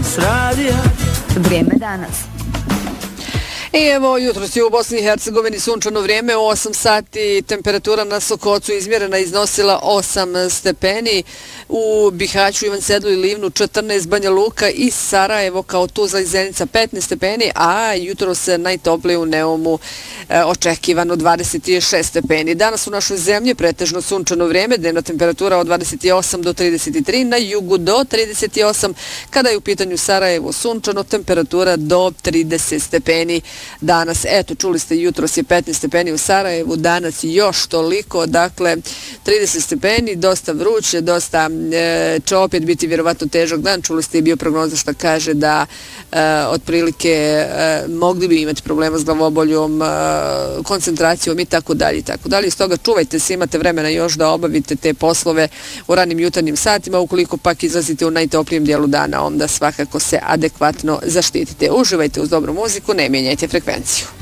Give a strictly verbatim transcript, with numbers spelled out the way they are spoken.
Danas radija. Vrijeme danas. I evo, jutros je u Bosni i Hercegovini sunčano vrijeme, u osam sati temperatura na Sokocu izmjerena iznosila osam stepeni, u Bihaću, Ivan Sedlu i Livnu četrnaest, Banja Luka i Sarajevo kao Tuzla i Zenica petnaest stepeni, a jutro se najtoplije u Neumu e, očekivano dvadeset šest stepeni. Danas u našoj zemlji pretežno sunčano vrijeme, dnevna temperatura od dvadeset osam do trideset tri, na jugu do trideset osam, kada je u pitanju Sarajevo sunčano, temperatura do trideset stepeni. Danas, eto, čuli ste, jutros je petnaest stepeni u Sarajevu, danas još toliko, dakle, trideset stepeni, dosta vruće, dosta, e, će opet biti vjerovatno težak dan, čuli ste i bio prognoza što kaže da e, otprilike e, mogli bi imati problema s glavoboljom, e, koncentracijom i tako dalje i tako dalje. Stoga čuvajte se, imate vremena još da obavite te poslove u ranim jutarnjim satima, ukoliko pak izlazite u najtoplijem dijelu dana, onda svakako se adekvatno zaštitite. Uživajte uz dobru muziku, ne mijenjajte frekvenciju.